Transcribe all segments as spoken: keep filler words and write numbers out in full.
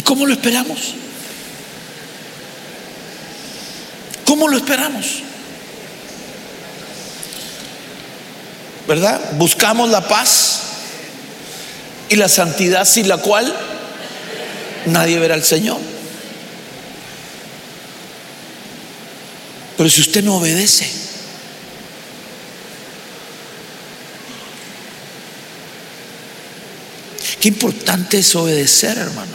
cómo lo esperamos? ¿Cómo lo esperamos? ¿Verdad? Buscamos la paz y la santidad, sin la cual nadie verá al Señor. Pero si usted no obedece, qué importante es obedecer, hermanos.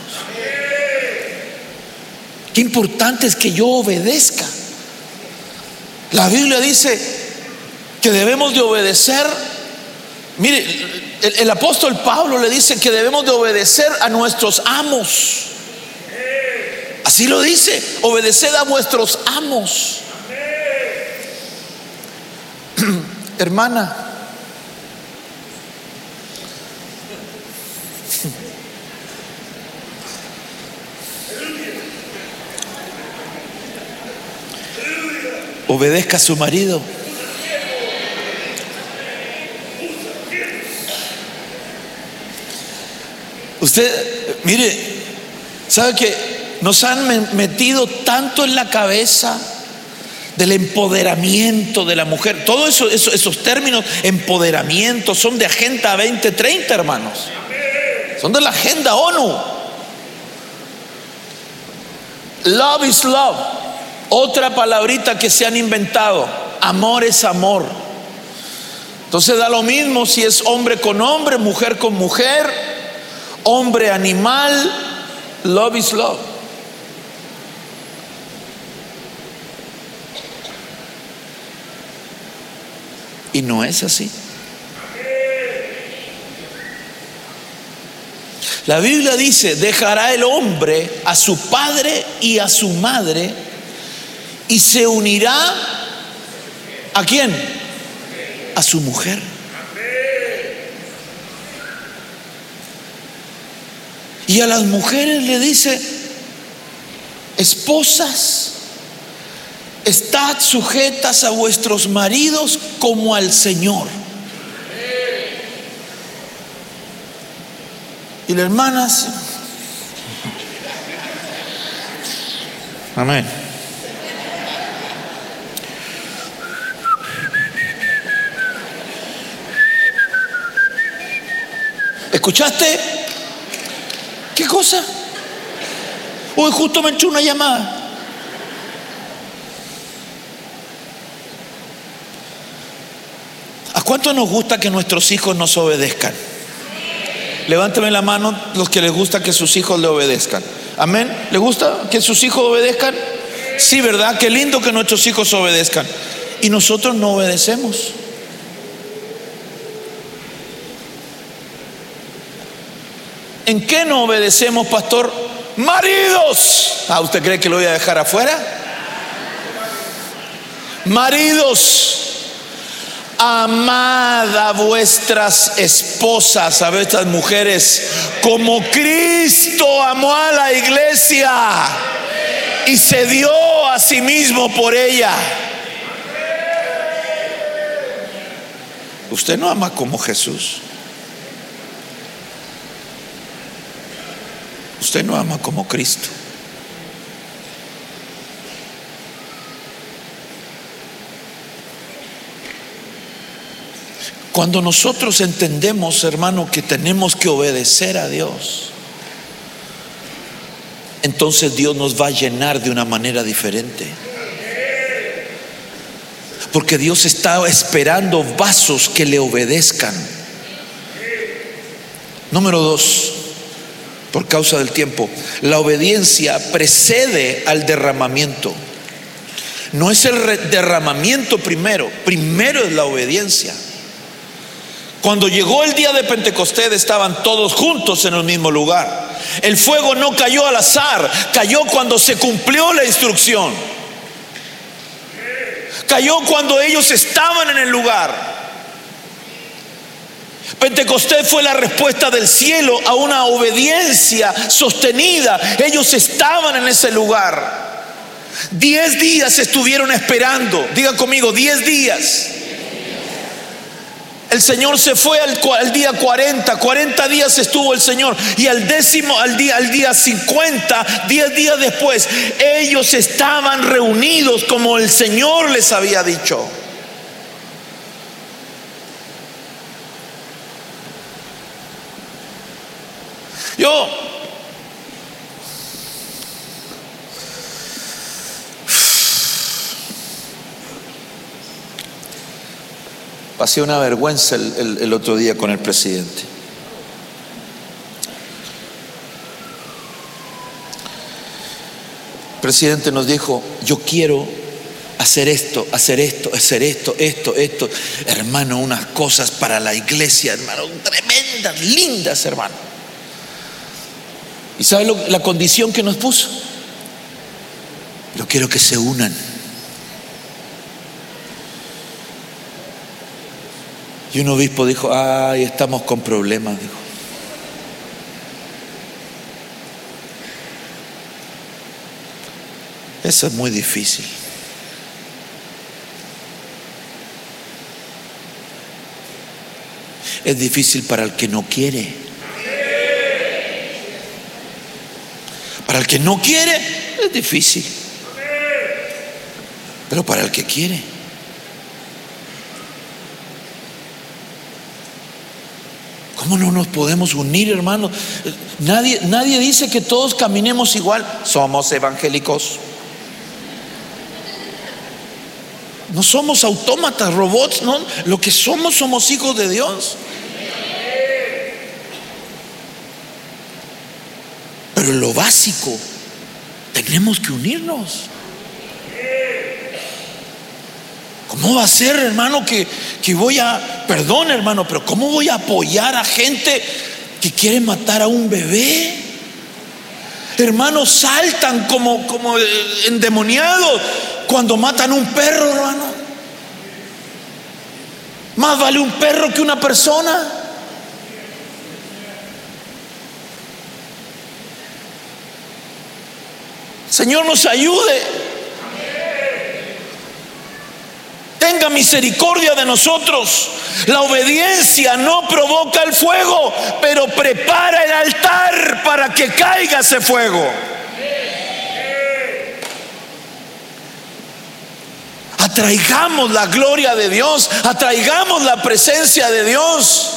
Qué importante es que yo obedezca. La Biblia dice que debemos de obedecer. Mire, el, el apóstol Pablo le dice que debemos de obedecer a nuestros amos. Así lo dice: obedeced a vuestros amos. Hermana, obedezca a su marido. Usted, mire, ¿sabe que nos han metido tanto en la cabeza del empoderamiento de la mujer? Todos eso, eso, esos términos, empoderamiento, son de Agenda veinte treinta, hermanos. Son de la Agenda ONU. Love is love. Otra palabrita que se han inventado: amor es amor. Entonces da lo mismo si es hombre con hombre, mujer con mujer, hombre animal. Love is love. Y no es así. La Biblia dice: dejará el hombre a su padre y a su madre y se unirá ¿a quién? A su mujer. Y a las mujeres le dice: esposas, estad sujetas a vuestros maridos como al Señor. Y las hermanas, amén. ¿Escuchaste? ¿Qué cosa? Hoy justo me entró una llamada. ¿A cuánto nos gusta que nuestros hijos nos obedezcan? Levánteme la mano los que les gusta que sus hijos le obedezcan. Amén. ¿Le gusta que sus hijos obedezcan? Sí, ¿verdad? Qué lindo que nuestros hijos obedezcan. Y nosotros no obedecemos. ¿En qué no obedecemos, pastor? Maridos. Ah, ¿usted cree que lo voy a dejar afuera? Maridos, amad a vuestras esposas, a vuestras mujeres, como Cristo amó a la iglesia y se dio a sí mismo por ella. Usted no ama como Jesús. Usted no ama como Cristo. Cuando nosotros entendemos, hermano, que tenemos que obedecer a Dios, entonces Dios nos va a llenar de una manera diferente. Porque Dios está esperando vasos que le obedezcan. Número dos, por causa del tiempo, la obediencia precede al derramamiento. No es el derramamiento primero, primero es la obediencia. Cuando llegó el día de Pentecostés estaban todos juntos en el mismo lugar. El fuego no cayó al azar, cayó cuando se cumplió la instrucción. Cayó cuando ellos estaban en el lugar. Pentecostés fue la respuesta del cielo a una obediencia sostenida. Ellos estaban en ese lugar. Diez días estuvieron esperando. Digan conmigo, diez días. El Señor se fue al, al día cuarenta, cuarenta días estuvo el Señor, y al décimo, al día, al día cincuenta, diez días después, ellos estaban reunidos como el Señor les había dicho. Yo pasé una vergüenza el, el, el otro día con el presidente. El presidente nos dijo: yo quiero hacer esto, hacer esto, hacer esto, esto, esto. Hermano, unas cosas para la iglesia, hermano, tremendas, lindas, hermano. ¿Y sabe lo, la condición que nos puso? Yo quiero que se unan. Y un obispo dijo: ay, estamos con problemas, dijo. Eso es muy difícil. Es difícil para el que no quiere. Para el que no quiere es difícil, pero para el que quiere, ¿cómo no nos podemos unir, hermanos? Nadie, nadie dice que todos caminemos igual. Somos evangélicos. No somos autómatas, robots, no. Lo que somos, somos hijos de Dios. Pero lo básico, tenemos que unirnos. ¿Cómo va a ser, hermano, que, que voy a, perdón, hermano, pero cómo voy a apoyar a gente que quiere matar a un bebé? Hermanos, saltan como, como endemoniados cuando matan a un perro, hermano. Más vale un perro que una persona. Señor, nos ayude. Tenga misericordia de nosotros. La obediencia no provoca el fuego, pero prepara el altar para que caiga ese fuego. Atraigamos la gloria de Dios, atraigamos la presencia de Dios.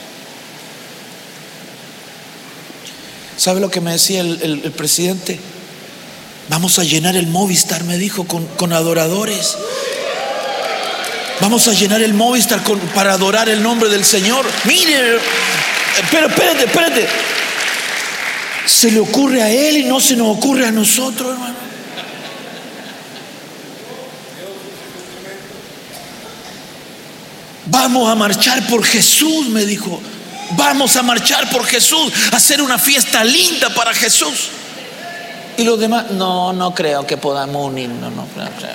¿Sabe lo que me decía el, el, el presidente? Vamos a llenar el Movistar, me dijo, con, con adoradores. Vamos a llenar el Movistar con, para adorar el nombre del Señor. Mire, pero espérate, espérate. Se le ocurre a él y no se nos ocurre a nosotros, hermano. Vamos a marchar por Jesús, me dijo. Vamos a marchar por Jesús, a hacer una fiesta linda para Jesús. Y los demás, no, no creo que podamos unirnos, no, no creo.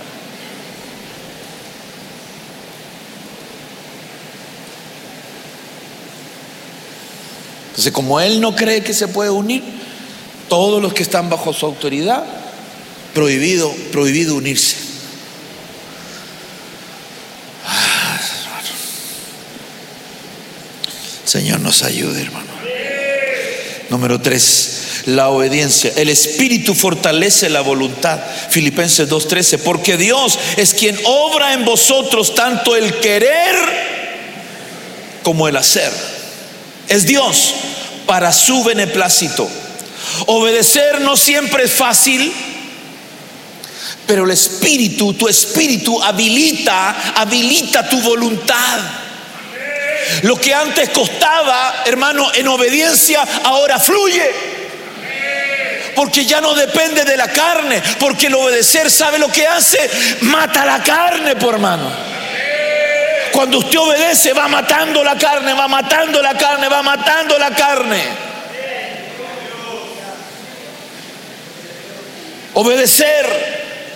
Entonces, como él no cree que se puede unir, todos los que están bajo su autoridad, prohibido, prohibido unirse. Ah, Señor, nos ayude, hermano. Número tres. La obediencia. El Espíritu fortalece la voluntad. Filipenses dos trece. Porque Dios es quien obra en vosotros tanto el querer como el hacer. Es Dios para su beneplácito. Obedecer no siempre es fácil, pero el Espíritu, tu Espíritu habilita, habilita tu voluntad. Lo que antes costaba, hermano, en obediencia, ahora fluye. Porque ya no depende de la carne. Porque el obedecer, ¿sabe lo que hace? Mata la carne, por hermano. Cuando usted obedece, va matando la carne, va matando la carne, va matando la carne. Obedecer.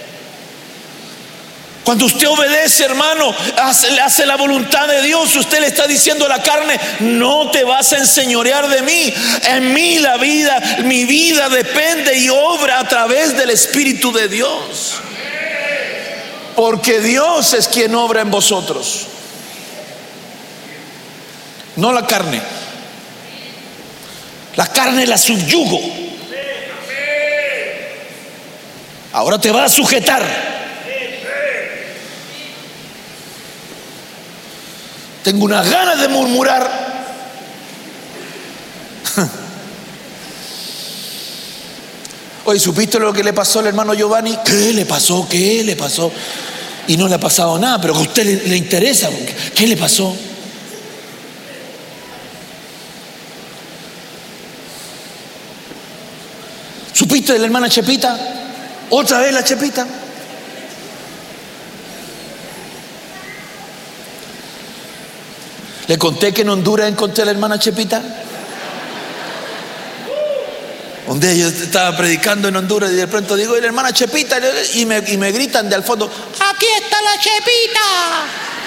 Cuando usted obedece, hermano, hace, hace la voluntad de Dios. Usted le está diciendo a la carne: no te vas a enseñorear de mí. En mí la vida, mi vida depende y obra a través del Espíritu de Dios. Porque Dios es quien obra en vosotros. no la carne. La carne la subyugo. Ahora te va a sujetar. Tengo unas ganas de murmurar. Oye, ¿supiste lo que le pasó al hermano Giovanni? ¿Qué le pasó? ¿Qué le pasó? Y no le ha pasado nada, pero a usted le, le interesa. ¿Qué le pasó? ¿Supiste de la hermana Chepita? ¿Otra vez la Chepita? ¿Le conté que en Honduras encontré a la hermana Chepita? Un día yo estaba predicando en Honduras y de pronto digo, la hermana Chepita, y me, y me gritan de al fondo, aquí está la Chepita.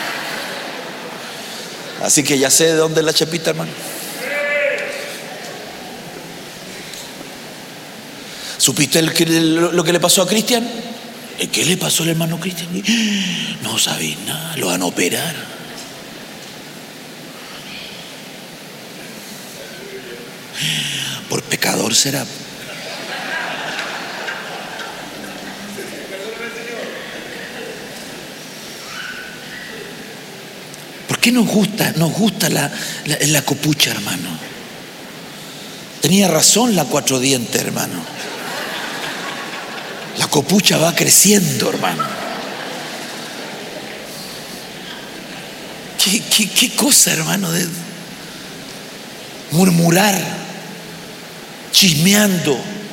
Así que ya sé de dónde es la Chepita, hermano. ¿Supiste el, el, lo que le pasó a Cristian? ¿Qué le pasó al hermano Cristian? No sabéis nada, lo van a operar. Por pecador será. ¿Por qué nos gusta, nos gusta la, la, la copucha, hermano? Tenía razón la cuatro dientes, hermano. La copucha va creciendo, hermano. ¿Qué, qué, qué cosa, hermano? De murmurar, chismeando.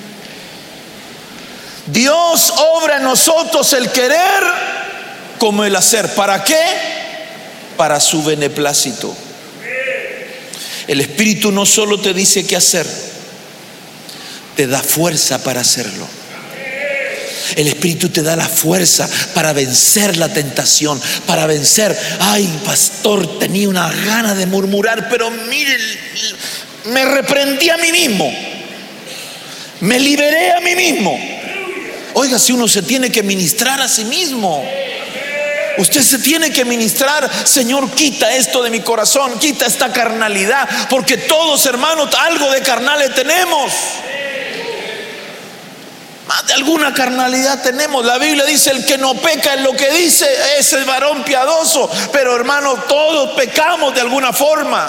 Dios obra en nosotros el querer como el hacer. ¿Para qué? Para su beneplácito. El Espíritu no solo te dice qué hacer, te da fuerza para hacerlo. El Espíritu te da la fuerza para vencer la tentación, para vencer. Ay, pastor, tenía una gana de murmurar, pero mire, me reprendí a mí mismo, me liberé a mí mismo. Oiga, si uno se tiene que ministrar a sí mismo, usted se tiene que ministrar. Señor, quita esto de mi corazón, quita esta carnalidad, porque todos, hermanos, algo de carnales tenemos. Más de alguna carnalidad tenemos. La Biblia dice, el que no peca en lo que dice es el varón piadoso. Pero, hermano, todos pecamos de alguna forma.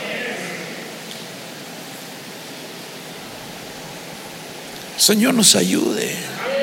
Señor, nos ayude.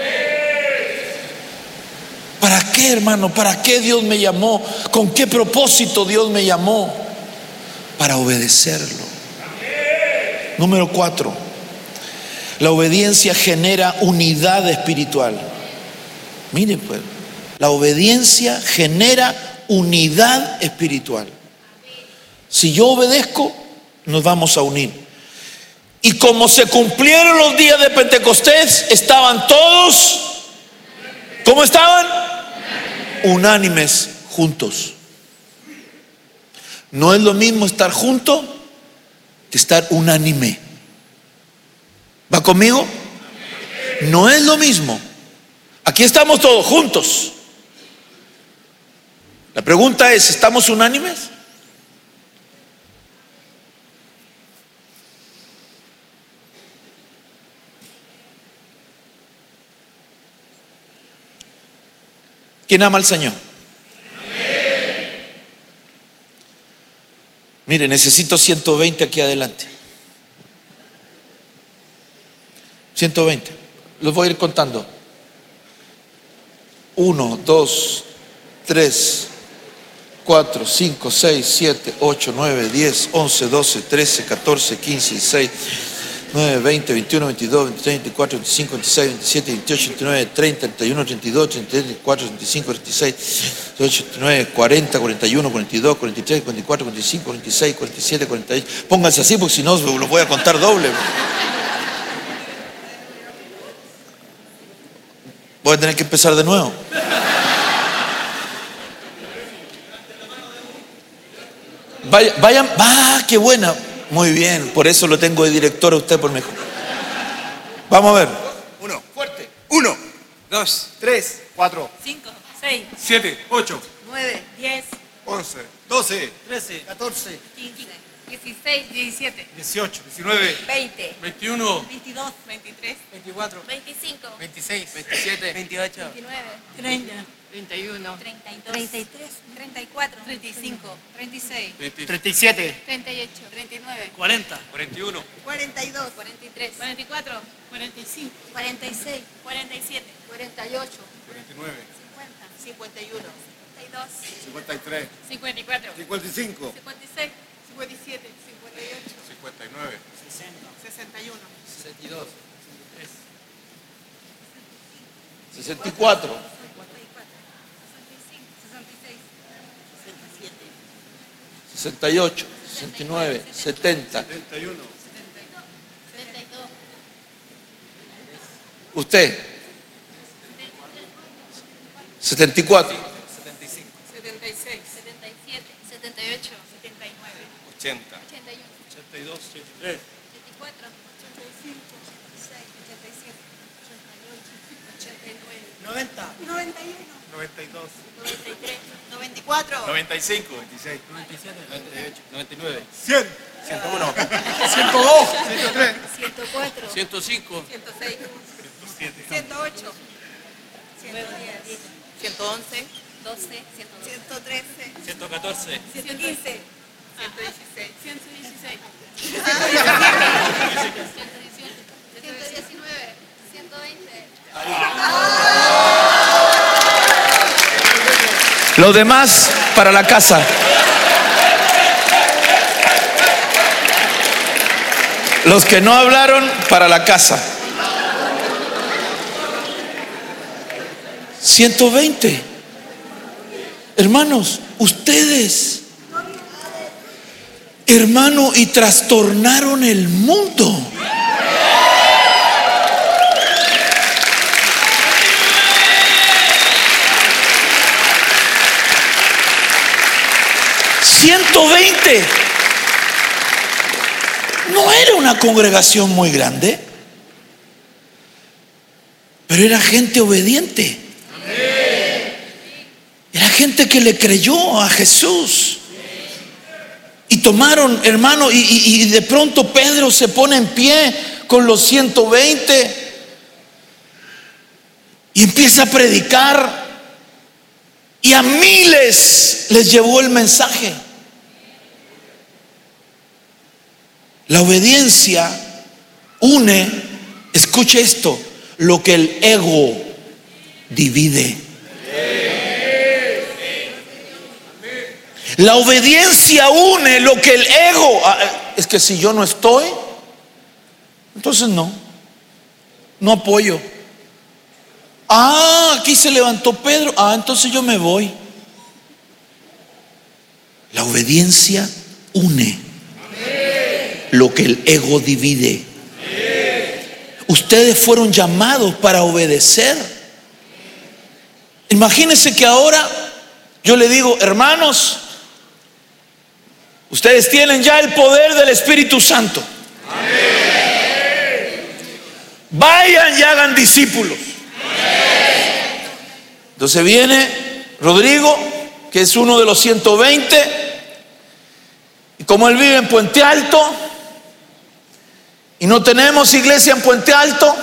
¿Para qué, hermano? ¿Para qué Dios me llamó? ¿Con qué propósito Dios me llamó? Para obedecerlo. Número cuatro. La obediencia genera unidad espiritual. Miren, pues, la obediencia genera unidad espiritual. Si yo obedezco, nos vamos a unir. Y como se cumplieron los días de Pentecostés, estaban todos, ¿cómo estaban? Unánimes, juntos. No es lo mismo estar junto que estar unánime. ¿Va conmigo? No es lo mismo. Aquí estamos todos juntos. La pregunta es, ¿estamos unánimes? ¿Quién ama al Señor? Mire, necesito ciento veinte aquí adelante. ciento veinte. Los voy a ir contando. uno, dos, tres, cuatro, cinco, seis, siete, ocho, nueve, diez, once, doce, trece, catorce, quince, dieciséis, nueve, veinte, veintiuno, veintidós, veintitrés, veinticuatro, veinticinco, veintiséis, veintisiete, veintiocho, veintinueve, treinta, treinta y uno, treinta y dos, treinta y tres, treinta y cuatro, treinta y cinco, treinta y seis, treinta y ocho, treinta y nueve, cuarenta, cuarenta y uno, cuarenta y dos, cuarenta y tres, cuarenta y cuatro, cuarenta y cinco, cuarenta y seis, cuarenta y siete, cuarenta y ocho. Pónganse así porque si no los voy a contar doble. Voy a tener que empezar de nuevo. Vayan, vayan, ah, qué buena. Muy bien, por eso lo tengo de director a usted por mejor. Vamos a ver. Uno, fuerte. Uno, dos, tres, cuatro, cinco, seis, siete, ocho, nueve, diez, once, doce, trece, catorce, quince, dieciséis, diecisiete, dieciocho, diecinueve, veinte, veintiuno, veintidós, veintitrés, veinticuatro, veinticinco, veintiséis, veintisiete, veintiocho, veintinueve, treinta, treinta y uno, treinta y dos, treinta y tres, treinta y cuatro, treinta y cinco, treinta y seis, treinta y siete, treinta y ocho, treinta y nueve, cuarenta, cuarenta y uno, cuarenta y dos, cuarenta y tres, cuarenta y cuatro, cuarenta y cinco, cuarenta y seis, cuarenta y siete, cuarenta y ocho, cuarenta y nueve, cincuenta, cincuenta y uno, cincuenta y dos, cincuenta y tres, cincuenta y cuatro, cincuenta y cinco, cincuenta y seis, cincuenta y siete, cincuenta y ocho, cincuenta y nueve, sesenta y uno, sesenta y dos, sesenta y cuatro, sesenta y ocho, sesenta y nueve, setenta. setenta y uno, Usted. setenta y cuatro. setenta y cinco, setenta y seis, setenta y siete, setenta y ocho, setenta y nueve, ochenta, ochenta y uno, ochenta y dos, ochenta y tres, ochenta y cuatro, ochenta y cinco, ochenta y seis, ochenta y siete, ochenta y ocho, ochenta y nueve, noventa, noventa y uno, noventa y dos, noventa y tres, noventa y cuatro, noventa y cinco, noventa y seis, noventa y siete, noventa y ocho, noventa y nueve, cien, ciento uno, ciento dos, ciento tres, ciento cuatro, ciento cinco, ciento seis, ciento ocho, ciento diez, ciento once, doce, ciento trece, ciento catorce, ciento quince, ciento dieciséis, ciento dieciséis, ciento diecinueve, ciento veinte. Lo demás para la casa. Los que no hablaron, para la casa. ciento veinte. Hermanos, ustedes, hermano, y trastornaron el mundo. ciento veinte. No era una congregación muy grande, pero era gente obediente. Era gente que le creyó a Jesús. Y tomaron, hermano, y, y, y de pronto Pedro se pone en pie con los ciento veinte y empieza a predicar. Y a miles les llevó el mensaje. La obediencia une, escuche esto, lo que el ego divide. La obediencia une lo que el ego, es que si yo no estoy, entonces no, no apoyo. Ah, aquí se levantó Pedro, ah, entonces yo me voy. La obediencia une lo que el ego divide. Ustedes fueron llamados para obedecer. Imagínense que ahora yo le digo, hermanos, ustedes tienen ya el poder del Espíritu Santo. Vayan y hagan discípulos. Entonces viene Rodrigo, que es uno de los ciento veinte, y como él vive en Puente Alto y no tenemos iglesia en Puente Alto,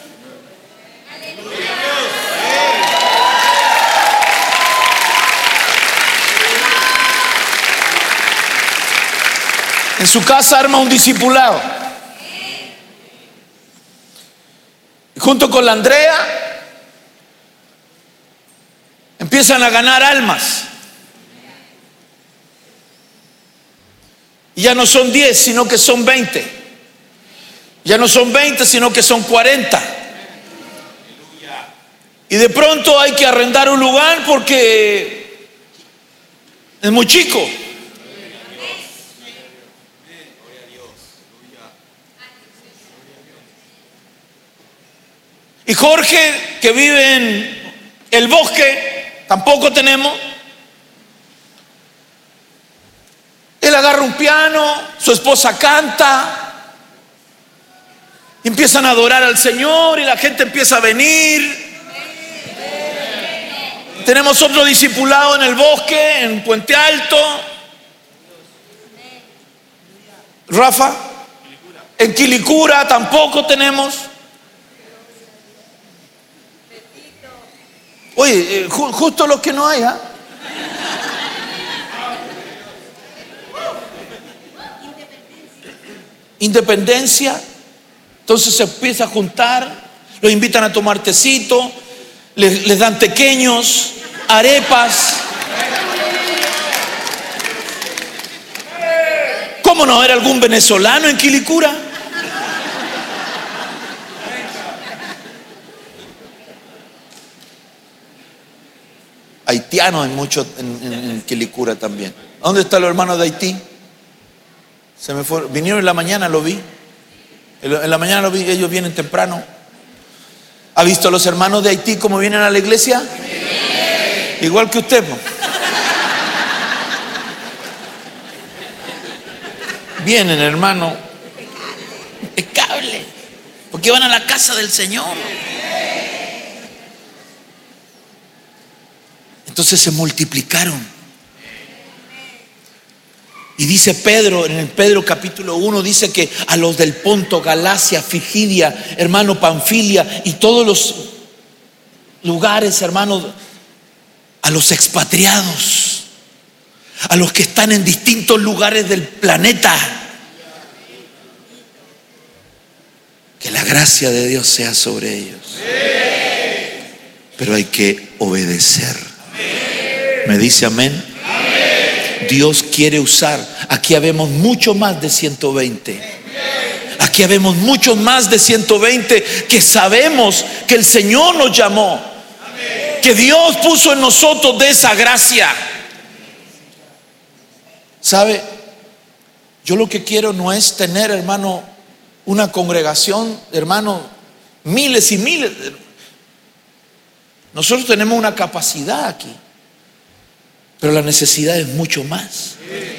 en su casa arma un discipulado. Y junto con la Andrea empiezan a ganar almas. Y ya no son diez, sino que son veinte. Ya no son veinte, sino que son cuarenta. Y de pronto hay que arrendar un lugar porque es muy chico. Y Jorge, que vive en El Bosque, tampoco tenemos. Él agarra un piano, su esposa canta, y empiezan a adorar al Señor y la gente empieza a venir. Tenemos otro discipulado en El Bosque, en Puente Alto. Rafa, en Quilicura tampoco tenemos. Oye, eh, ju- justo los que no hay, ¿ah? Independencia. Entonces se empieza a juntar, los invitan a tomar tecito, les, les dan tequeños, arepas. ¿Cómo no haber algún venezolano en Quilicura? Haitianos hay muchos en, en, en Quilicura también. ¿Dónde están los hermanos de Haití? Se me fue, vinieron en la mañana, lo vi. En la mañana lo vi, ellos vienen temprano. ¿Ha visto a los hermanos de Haití cómo vienen a la iglesia? Sí. Igual que usted, ¿no? Vienen, hermano, impecable, porque van a la casa del Señor. Entonces se multiplicaron. Y dice Pedro, en el Pedro capítulo uno, dice que a los del Ponto, Galacia, Frigia, hermano, Panfilia y todos los lugares, hermanos, a los expatriados, a los que están en distintos lugares del planeta, que la gracia de Dios sea sobre ellos. Pero hay que obedecer. ¿Me dice amén? Dios quiere usar. Aquí habemos mucho más de ciento veinte. Aquí habemos mucho más de ciento veinte que sabemos que el Señor nos llamó, que Dios puso en nosotros de esa gracia. ¿Sabe? Yo lo que quiero no es tener, hermano, una congregación, hermano, miles y miles. Nosotros tenemos una capacidad aquí, pero la necesidad es mucho más.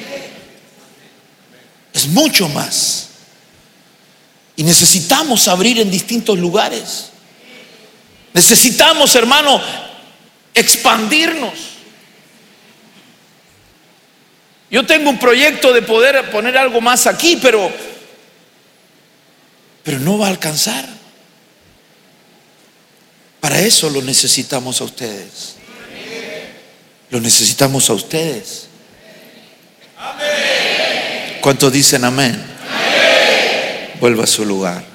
Es mucho más. Y necesitamos abrir en distintos lugares. Necesitamos, hermano, expandirnos. Yo tengo un proyecto de poder poner algo más aquí, pero pero no va a alcanzar. Para eso lo necesitamos a ustedes. Lo necesitamos a ustedes. ¿Cuántos dicen amén? Amén. Vuelva a su lugar.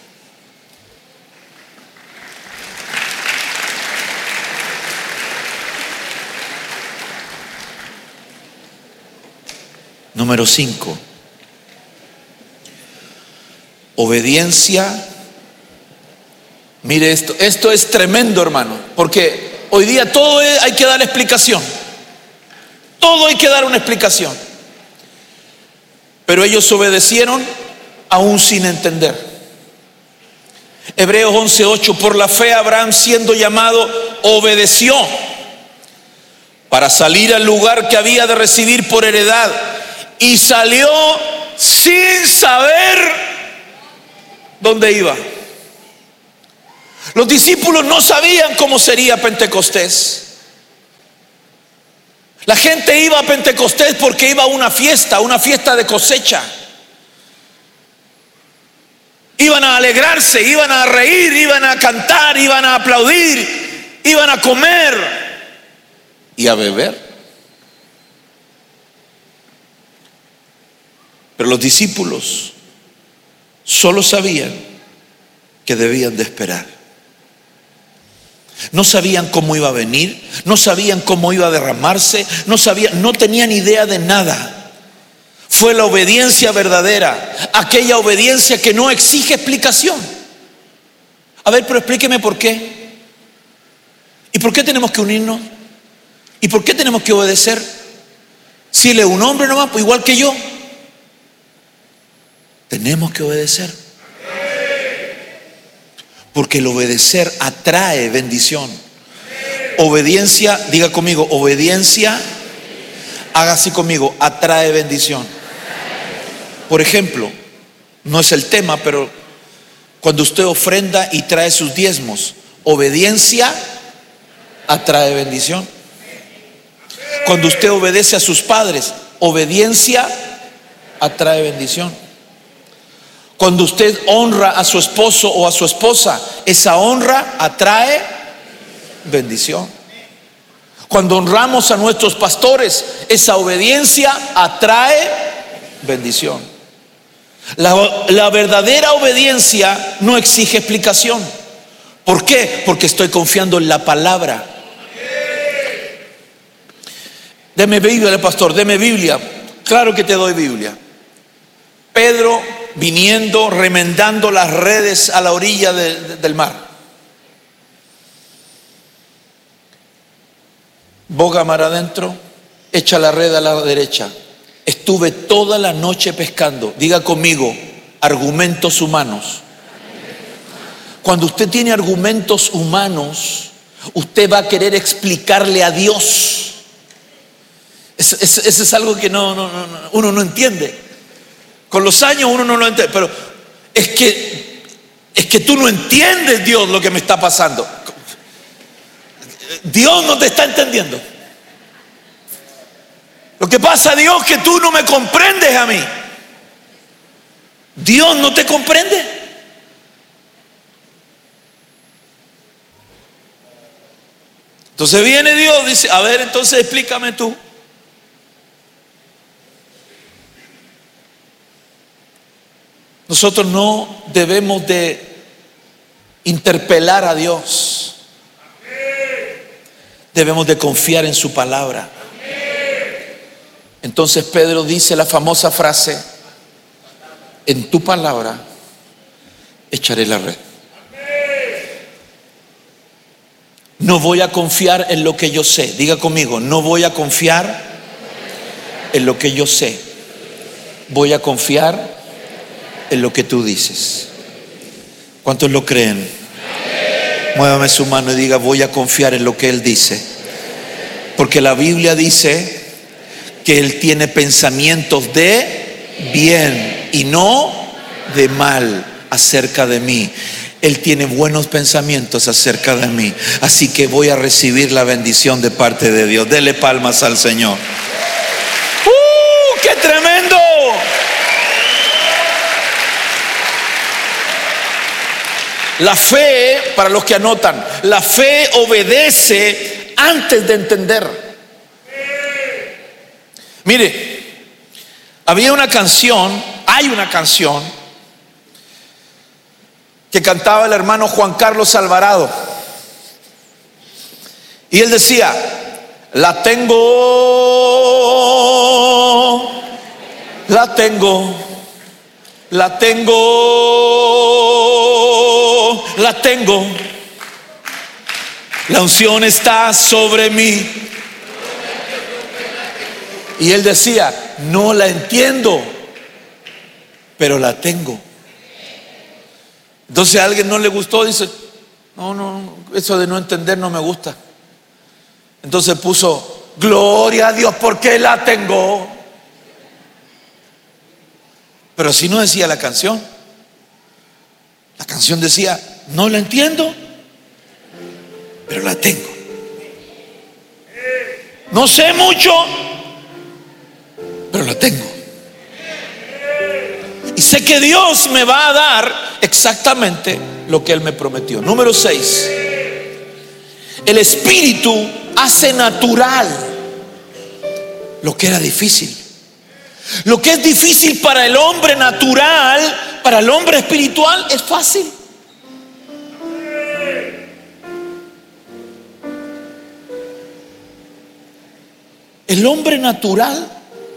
Número cinco. Obediencia. Mire esto, esto es tremendo, hermano, porque hoy día todo hay que dar explicación. Todo hay que dar una explicación. Pero ellos obedecieron aún sin entender. Hebreos once ocho, por la fe Abraham, siendo llamado, obedeció para salir al lugar que había de recibir por heredad, y salió sin saber dónde iba. Los discípulos no sabían cómo sería Pentecostés. La gente iba a Pentecostés porque iba a una fiesta, una fiesta de cosecha. Iban a alegrarse, iban a reír, iban a cantar, iban a aplaudir, iban a comer y a beber. Pero los discípulos solo sabían que debían de esperar. No sabían cómo iba a venir, no sabían cómo iba a derramarse, no sabían, no tenían idea de nada. Fue la obediencia verdadera, aquella obediencia que no exige explicación. A ver, pero explíqueme por qué. ¿Y por qué tenemos que unirnos? ¿Y por qué tenemos que obedecer? Si él es un hombre nomás, pues igual que yo. Tenemos que obedecer. Porque el obedecer atrae bendición. Obediencia, diga conmigo, obediencia, haga así conmigo, atrae bendición. Por ejemplo, no es el tema, pero cuando usted ofrenda y trae sus diezmos, obediencia atrae bendición. Cuando usted obedece a sus padres, obediencia atrae bendición. Cuando usted honra a su esposo o a su esposa, esa honra atrae bendición. Cuando honramos a nuestros pastores, esa obediencia atrae bendición. La, la verdadera obediencia no exige explicación. ¿Por qué? Porque estoy confiando en la palabra. Deme Biblia, pastor, deme Biblia. Claro que te doy Biblia. Pedro viniendo, remendando las redes a la orilla de, de, del mar. Boga mar adentro, echa la red a la derecha. Estuve toda la noche pescando. Diga conmigo, argumentos humanos. Cuando usted tiene argumentos humanos, usted va a querer explicarle a Dios. Eso, eso, eso es algo que no, no, no, uno no entiende. Con los años uno no lo entiende, pero es que es que tú no entiendes, Dios, lo que me está pasando. Dios no te está entendiendo. Lo que pasa, Dios, que tú no me comprendes a mí. Dios no te comprende. Entonces viene Dios, dice, a ver, entonces explícame tú. Nosotros no debemos de interpelar a Dios. Debemos de confiar en su palabra. Entonces Pedro dice la famosa frase: en tu palabra echaré la red. No voy a confiar en lo que yo sé. Diga conmigo, no voy a confiar en lo que yo sé. Voy a confiar en lo que tú dices. ¿Cuántos lo creen? Muévame su mano y diga, voy a confiar en lo que Él dice. Porque la Biblia dice que Él tiene pensamientos de bien y no de mal acerca de mí. Él tiene buenos pensamientos acerca de mí. Así que voy a recibir la bendición de parte de Dios. Dele palmas al Señor. ¡Uh! ¡Qué tremendo! La fe, para los que anotan, la fe obedece antes de entender. Mire, había una canción, hay una canción que cantaba el hermano Juan Carlos Alvarado. Y él decía, la tengo, la tengo, la tengo, la tengo. La unción está sobre mí. Y él decía, no la entiendo, pero la tengo. Entonces a alguien no le gustó, dice, no, no, eso de no entender no me gusta. Entonces puso, gloria a Dios porque la tengo. Pero así no decía la canción. La canción decía, no la entiendo, pero la tengo. No sé mucho, pero la tengo. Y sé que Dios me va a dar exactamente lo que Él me prometió. Número seis. El Espíritu hace natural lo que era difícil. Lo que es difícil para el hombre natural, para el hombre espiritual es fácil. El hombre natural,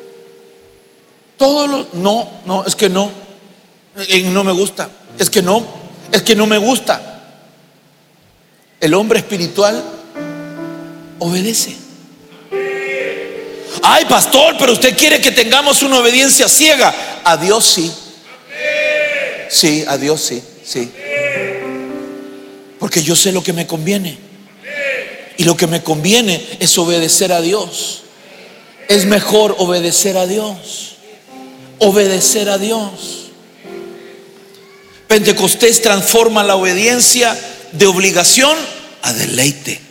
todo lo, no, no, es que no, eh, no me gusta, es que no, es que no me gusta. El hombre espiritual obedece. Ay, pastor, pero usted quiere que tengamos una obediencia ciega. A Dios sí. Sí, a Dios sí, sí. Porque yo sé lo que me conviene. Y lo que me conviene es obedecer a Dios. Es mejor obedecer a Dios. Obedecer a Dios. Pentecostés transforma la obediencia de obligación a deleite.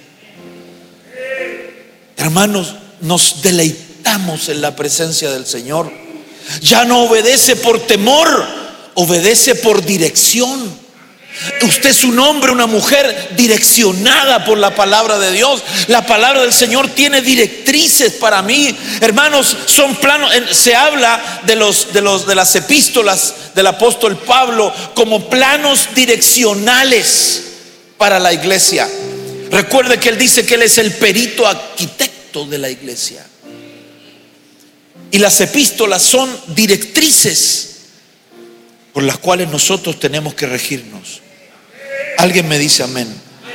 Hermanos, nos deleitamos en la presencia del Señor. Ya no obedece por temor, obedece por dirección. Usted es un hombre, una mujer direccionada por la palabra de Dios. La palabra del Señor tiene directrices para mí. Hermanos, son planos. Se habla de los, de los, de las epístolas del apóstol Pablo como planos direccionales para la iglesia. Recuerde que él dice que él es el perito arquitecto de la iglesia. Y las epístolas son directrices por las cuales nosotros tenemos que regirnos. Alguien me dice amén.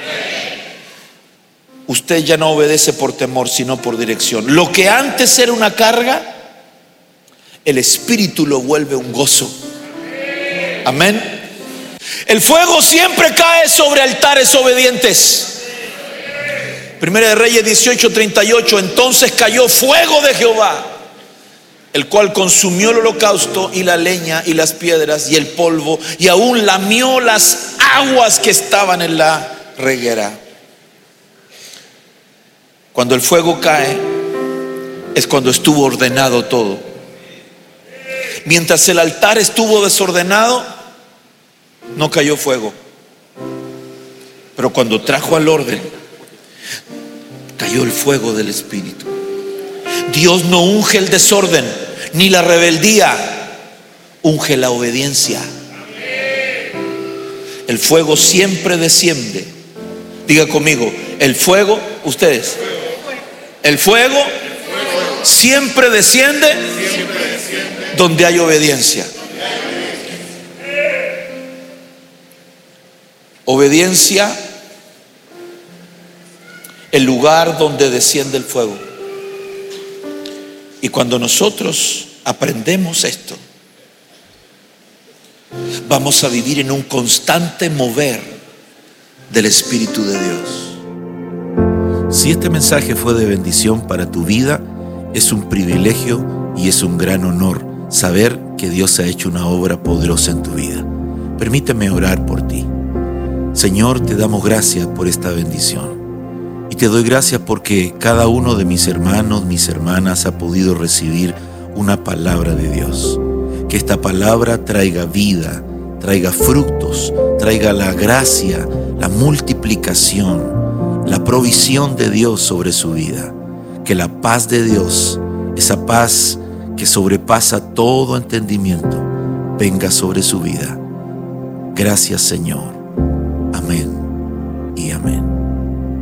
Usted ya no obedece por temor, sino por dirección. Lo que antes era una carga, el Espíritu lo vuelve un gozo. Amén. El fuego siempre cae sobre altares obedientes. Primera de Reyes dieciocho treinta y ocho. Entonces cayó fuego de Jehová, el cual consumió el holocausto y la leña y las piedras y el polvo, y aún lamió las aguas que estaban en la reguera. Cuando el fuego cae es cuando estuvo ordenado todo. Mientras el altar estuvo desordenado, no cayó fuego. Pero cuando trajo al orden, cayó el fuego del Espíritu. Dios no unge el desorden ni la rebeldía, unge la obediencia. El fuego siempre desciende. Diga conmigo, el fuego, ustedes, el fuego siempre desciende donde hay obediencia. Obediencia, el lugar donde desciende el fuego. Y cuando nosotros aprendemos esto, vamos a vivir en un constante mover del Espíritu de Dios. Si este mensaje fue de bendición para tu vida, es un privilegio y es un gran honor saber que Dios ha hecho una obra poderosa en tu vida. Permíteme orar por ti. Señor, te damos gracias por esta bendición. Y te doy gracias porque cada uno de mis hermanos, mis hermanas ha podido recibir una palabra de Dios. Que esta palabra traiga vida, traiga frutos, traiga la gracia, la multiplicación, la provisión de Dios sobre su vida. Que la paz de Dios, esa paz que sobrepasa todo entendimiento, venga sobre su vida. Gracias, Señor.